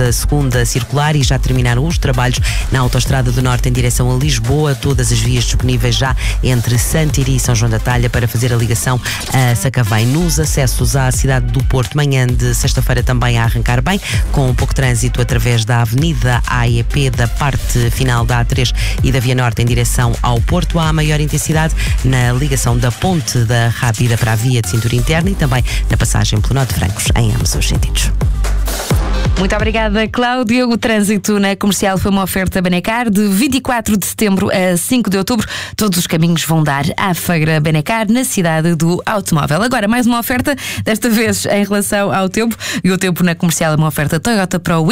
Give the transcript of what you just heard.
da segunda circular e já terminaram os trabalhos na Autoestrada do Norte em direção a Lisboa. Todas as vias disponíveis já entre Santiri e São João da Talha para fazer a ligação a Sacavém. Nos acessos à cidade do Porto, manhã de sexta-feira também a arrancar bem, com um pouco de trânsito através da Avenida AEP, da parte final da A3 e da Via Norte em direção ao Porto. Há maior intensidade na ligação da Ponte da Rápida para a via de cintura interna e também na passagem pelo Nó de Francos, em ambos os sentidos. Muito obrigada, Cláudia. O trânsito na Comercial foi uma oferta Benecar de 24 de setembro a 5 de outubro. Todos os caminhos vão dar à Feira Benecar na cidade do automóvel. Agora, mais uma oferta, desta vez em relação ao tempo. E o tempo na Comercial é uma oferta Toyota Pro